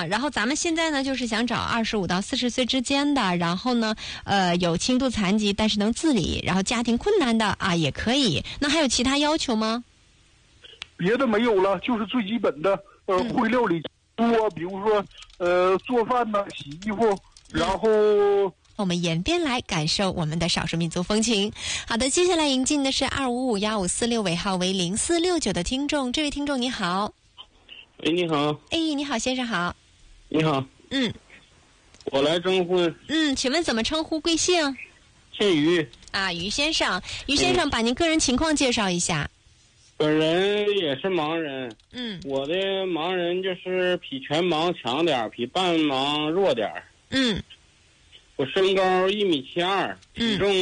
然后咱们现在呢，就是想找25到40岁之间的，然后呢，有轻度残疾但是能自理，然后家庭困难的啊也可以。那还有其他要求吗？ 别的没有了，就是最基本的，会料理多，比如说做饭呐、洗衣服，然后。 我们沿边来感受我们的少数民族风情。好的，接下来迎进的是2551546尾号为0469的听众，这位听众你好。 喂，你好。 哎，你好，先生好。 你好。我来征婚。 请问怎么称呼贵姓？ 姓于。 啊，于先生。于先生，把您个人情况介绍一下。 本人也是盲人。我的盲人就是比全盲强点，比半盲弱点。我身高1.72米，体重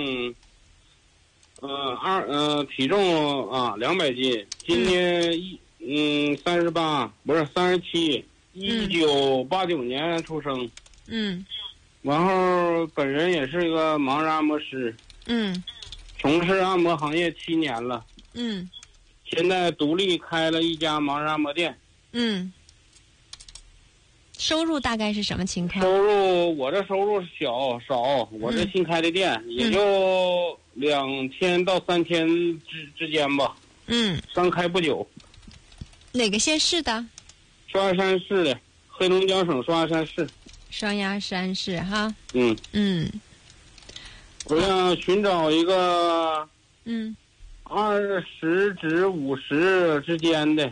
体重200斤，今年37，不是37， 1989年出生。然后本人也是一个盲人按摩师。从事按摩行业7年了。现在独立开了一家盲人按摩店。 收入大概是什么情况？ 我这收入少，我这新开的店也就2000到3000之间吧。刚开不久。 哪个县市的？ 双鸭山市的，黑龙江省双鸭山市。 双鸭山市哈。 我想寻找一个20至50之间的。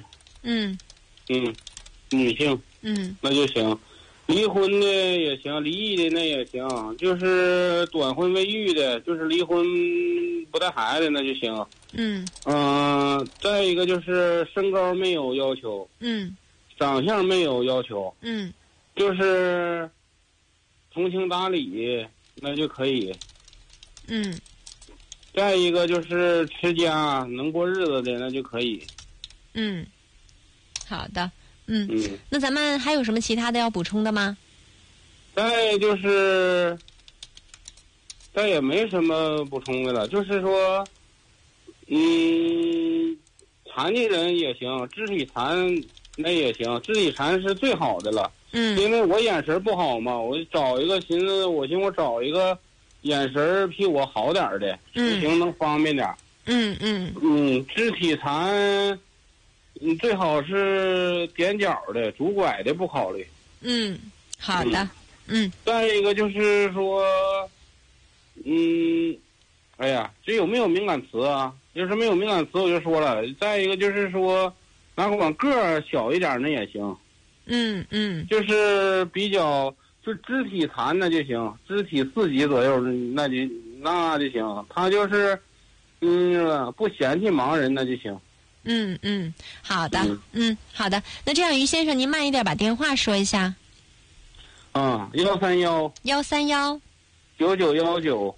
女性。那就行，离婚的也行，离异的那也行，就是短婚未育的，就是离婚不带孩子那就行。再一个就是身高没有要求，长相没有要求，就是通情达理那就可以。再一个就是持家能过日子的那就可以。 好的。那咱们还有什么其他的要补充的吗？ 再就是再也没什么补充的了，就是说残疾人也行，肢体残那也行，肢体残是最好的了。因为我眼神不好嘛，我找一个寻思我找一个眼神比我好点的，行能方便点。肢体残最好是踮脚的，拄拐的不考虑。 好的。 再一个就是说，哎呀，这有没有敏感词啊？要是没有敏感词我就说了。再一个就是说，哪管个儿小一点那也行。就是比较就肢体残那就行，肢体4级左右那就行。他就是不嫌弃盲人那就行。 好的。好的。那这样，于先生您慢一点把电话说一下。 131 9919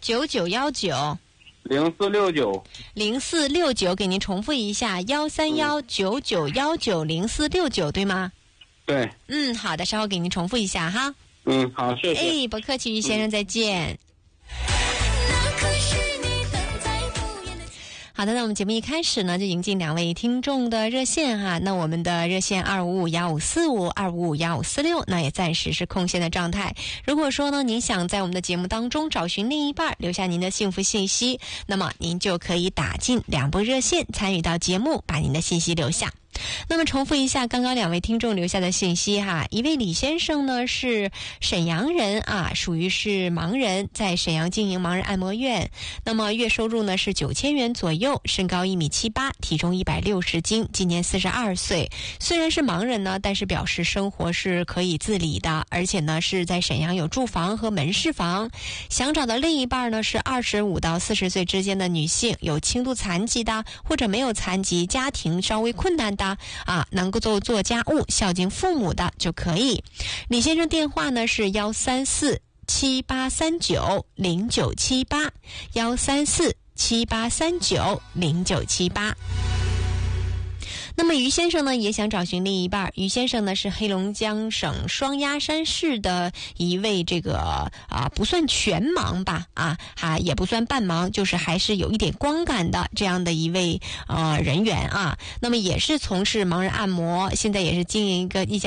0469 给您重复一下131 9919 0469对吗？ 对。 好的，稍后给您重复一下哈。 好，谢谢。 不客气，于先生再见。好的，那我们节目一开始呢，就迎进2位听众的热线哈。那我们的热线2551545 2551546，那也暂时是空闲的状态。如果说呢，您想在我们的节目当中找寻另一半，留下您的幸福信息，那么您就可以打进2部热线，参与到节目，把您的信息留下。那么重复一下刚刚2位听众留下的信息哈。一位李先生呢是沈阳人啊，属于是盲人，在沈阳经营盲人按摩院。那么月收入呢是9000元左右，身高1.78米，体重160斤，今年42岁。虽然是盲人呢，但是表示生活是可以自理的，而且呢是在沈阳有住房和门市房。想找的另一半呢是25到40岁之间的女性，有轻度残疾的或者没有残疾，家庭稍微困难的能够做家务孝敬父母的就可以。李先生电话呢是13478390978 13478390978。那么于先生呢也想找寻另一半。于先生呢是黑龙江省双鸭山市的一位这个不算全盲吧也不算半盲，就是还是有一点光感的这样的一位人员啊。那么也是从事盲人按摩，现在也是经营一家